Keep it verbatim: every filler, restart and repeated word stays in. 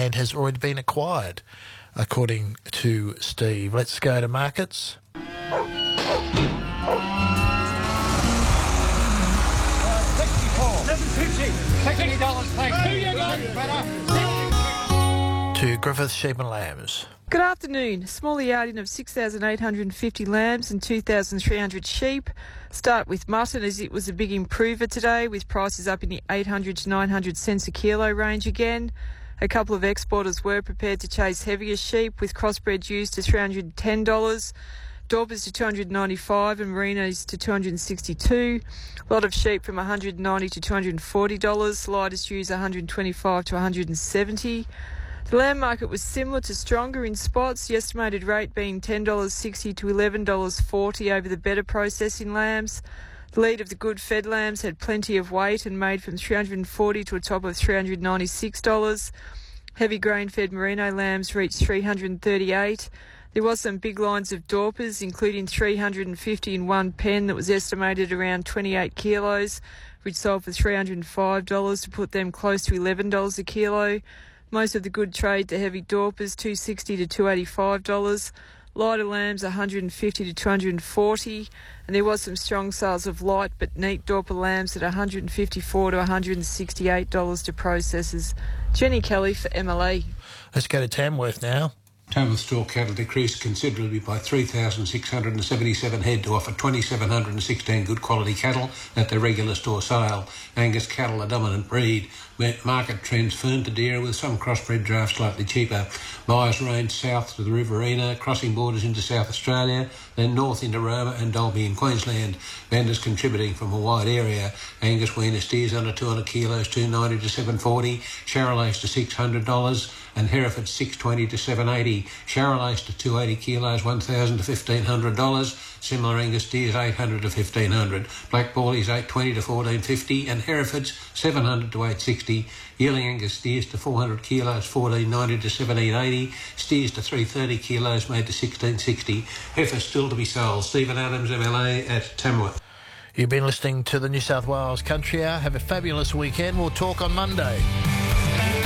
and has already been acquired, according to Steve. Let's go to markets. To Griffith Sheep and Lambs. Good afternoon. Small yarding of six thousand eight hundred fifty lambs and two thousand three hundred sheep. Start with mutton, as it was a big improver today, with prices up in the eight hundred to nine hundred cents a kilo range again. A couple of exporters were prepared to chase heavier sheep, with crossbred ewes to three hundred ten dollars, Dorpers to two hundred ninety-five dollars and Merinos to two hundred sixty-two dollars. A lot of sheep from one hundred ninety dollars to two hundred forty dollars. Lightest ewes one hundred twenty-five dollars to one hundred seventy dollars. The lamb market was similar to stronger in spots, the estimated rate being ten dollars sixty to eleven dollars forty over the better processing lambs. The lead of the good fed lambs had plenty of weight and made from three hundred forty dollars to a top of three hundred ninety-six dollars. Heavy grain-fed merino lambs reached three hundred thirty-eight dollars. There was some big lines of Dorpers, including three hundred fifty in one pen that was estimated around twenty-eight kilos, which sold for three hundred five dollars to put them close to eleven dollars a kilo. Most of the good trade to heavy Dorpers, two hundred sixty dollars to two hundred eighty-five dollars. Lighter lambs, one hundred fifty dollars to two hundred forty dollars. And there was some strong sales of light but neat Dorper lambs at one hundred fifty-four dollars to one hundred sixty-eight dollars to processors. Jenny Kelly for M L A. Let's go to Tamworth now. Tamworth store cattle decreased considerably by three thousand six hundred seventy-seven head to offer two thousand seven hundred sixteen good quality cattle at their regular store sale. Angus cattle a dominant breed. Market trends firm to deer with some crossbred drafts slightly cheaper. Buyers range south to the Riverina, crossing borders into South Australia, then north into Roma and Dalby in Queensland. Vendors contributing from a wide area. Angus weaner steers under two hundred kilos, two hundred ninety to seven hundred forty. Charolais to six hundred dollars and Hereford six hundred twenty to seven hundred eighty. Charolais to two hundred eighty kilos, one thousand to fifteen hundred dollars. Similar Angus steers eight hundred to fifteen hundred. Black Ballies eight hundred twenty to fourteen fifty and Herefords seven hundred to eight hundred sixty. Yearling Angus steers to four hundred kilos, fourteen ninety to seventeen eighty. Steers to three hundred thirty kilos made to sixteen sixty. Heifers still to be sold. Stephen Adams, M L A at Tamworth. You've been listening to the New South Wales Country Hour. Have a fabulous weekend. We'll talk on Monday.